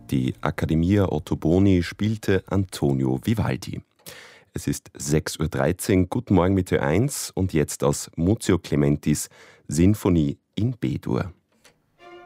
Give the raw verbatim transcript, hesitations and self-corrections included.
Die Accademia Ottoboni spielte Antonio Vivaldi. Es ist sechs Uhr dreizehn, guten Morgen mit Ö eins und jetzt aus Muzio Clementis Sinfonie in B-Dur.